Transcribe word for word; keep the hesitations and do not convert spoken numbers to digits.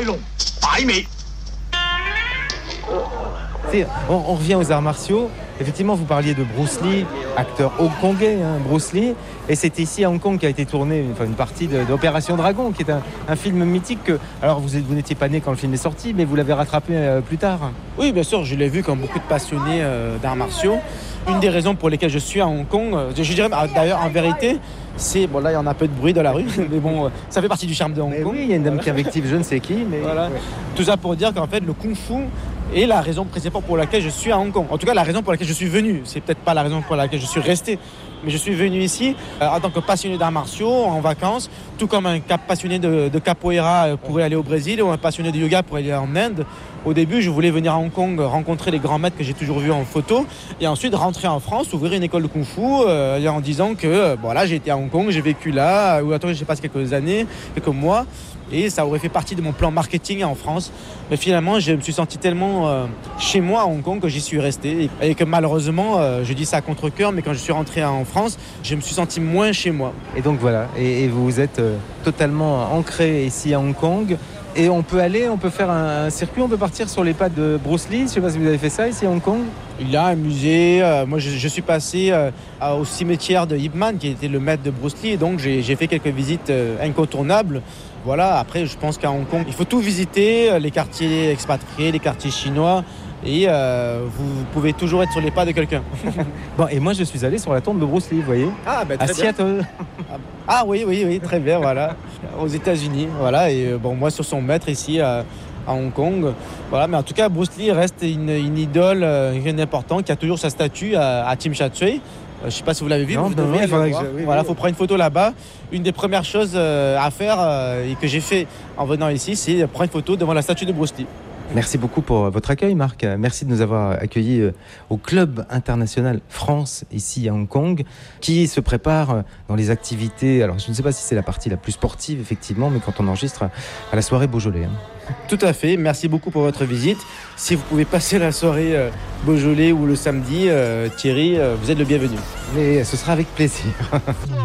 龍，擺尾。 On, on revient aux arts martiaux. Effectivement, vous parliez de Bruce Lee, acteur hongkongais, hein, Bruce Lee. Et c'est ici à Hong Kong qu'a été tournée enfin, une partie de, d'Opération Dragon, qui est un, un film mythique que... Alors, vous, êtes, vous n'étiez pas né quand le film est sorti, mais vous l'avez rattrapé euh, plus tard. Oui, bien sûr, je l'ai vu comme beaucoup de passionnés euh, d'arts martiaux. Une des raisons pour lesquelles je suis à Hong Kong, euh, je, je dirais d'ailleurs en vérité, c'est... Bon, là, il y en a un peu de bruit dans la rue, mais bon, euh, ça fait partie du charme de Hong mais Kong. Oui, il y a une dame qui invective je ne sais qui, mais... Voilà. Ouais. Tout ça pour dire qu'en fait, le kung-fu est la raison principale pour laquelle je suis à Hong Kong. En tout cas, la raison pour laquelle je suis venu. C'est peut-être pas la raison pour laquelle je suis resté. Mais je suis venu ici euh, en tant que passionné d'arts martiaux, en vacances, tout comme un cap passionné de, de capoeira euh, pourrait aller au Brésil ou un passionné de yoga pourrait aller en Inde. Au début, je voulais venir à Hong Kong rencontrer les grands maîtres que j'ai toujours vus en photo et ensuite rentrer en France, ouvrir une école de kung-fu euh, en disant que euh, bon, là, j'ai été à Hong Kong, j'ai vécu là, ou attends, j'ai passé quelques années, quelques mois. Et ça aurait fait partie de mon plan marketing en France. Mais finalement, je me suis senti tellement euh, chez moi à Hong Kong que j'y suis resté. Et, et que malheureusement, euh, je dis ça à contre-cœur, mais quand je suis rentré en France, je me suis senti moins chez moi. Et donc voilà, et, et vous êtes euh, totalement ancré ici à Hong Kong. Et on peut aller, on peut faire un, un circuit, on peut partir sur les pas de Bruce Lee. Je ne sais pas si vous avez fait ça ici à Hong Kong. Il y a un musée. Euh, moi, je, je suis passé euh, au cimetière de Ip Man, qui était le maître de Bruce Lee. Et donc, j'ai, j'ai fait quelques visites euh, incontournables. Voilà, après, je pense qu'à Hong Kong, il faut tout visiter, les quartiers expatriés, les quartiers chinois. Et euh, vous, vous pouvez toujours être sur les pas de quelqu'un. Bon, et moi, je suis allé sur la tombe de Bruce Lee, vous voyez, ah, ben, très à Seattle. Ah oui, oui, oui, très bien, voilà. Aux États-Unis, voilà. Et bon, moi, sur son maître ici à, à Hong Kong. Voilà, mais en tout cas, Bruce Lee reste une, une idole euh, importante qui a toujours sa statue à, à Tsim Sha Tsui. Je ne sais pas si vous l'avez vu, non, vous ben devriez non, le voir. Je... Oui, voilà, il oui. faut prendre une photo là-bas. Une des premières choses euh, à faire euh, et que j'ai fait en venant ici, c'est prendre une photo devant la statue de Bruce Lee. Merci beaucoup pour votre accueil, Marc. Merci de nous avoir accueillis au Club International France, ici à Hong Kong, qui se prépare dans les activités. Alors, je ne sais pas si c'est la partie la plus sportive, effectivement, mais quand on enregistre à la soirée Beaujolais. Hein. Tout à fait. Merci beaucoup pour votre visite. Si vous pouvez passer la soirée euh, Beaujolais ou le samedi, euh, Thierry, euh, vous êtes le bienvenu. Mais ce sera avec plaisir.